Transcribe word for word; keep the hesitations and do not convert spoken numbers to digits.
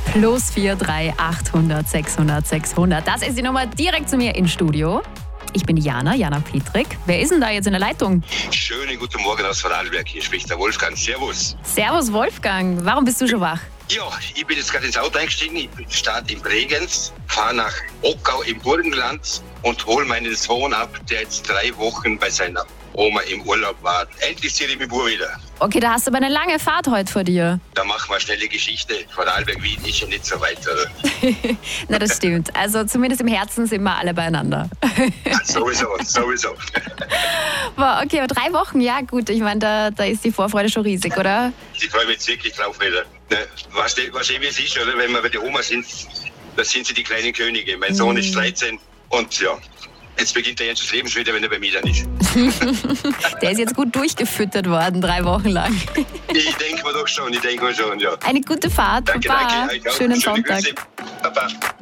Plus vier drei achthundert sechshundert sechshundert. Das ist die Nummer direkt zu mir ins Studio. Ich bin die Jana, Jana Petrik. Wer ist denn da jetzt in der Leitung? Schönen guten Morgen aus Vorarlberg. Hier spricht der Wolfgang. Servus. Servus Wolfgang. Warum bist du schon wach? Ja, ich bin jetzt gerade ins Auto eingestiegen. Ich starte in Bregenz, fahre nach Ockau im Burgenland und hole meinen Sohn ab, der jetzt drei Wochen bei seiner Oma im Urlaub war. Endlich sehe ich mich wieder. Okay, da hast du aber eine lange Fahrt heute vor dir. Da machen wir eine schnelle Geschichte. Vorarlberg, Wien ist ja nicht so weit, oder? Na, das stimmt. Also zumindest im Herzen sind wir alle beieinander. Ja, sowieso, sowieso. Boah, okay, aber drei Wochen, ja gut. Ich meine, da, da ist die Vorfreude schon riesig, oder? Ich freue mich jetzt wirklich drauf wieder. Ne, weißt du, weißt du, wie es ist, oder? Wenn wir bei der Oma sind, da sind sie die kleinen Könige. Mein Sohn ist dreizehn und ja, jetzt beginnt der ganze Leben schon wieder, wenn er bei mir dann ist. Der ist jetzt gut durchgefüttert worden, drei Wochen lang. Ich denke mir doch schon, ich denke mir schon, ja. Eine gute Fahrt. Danke, Baba. danke. Schönen Schöne Sonntag. Grüße. Baba.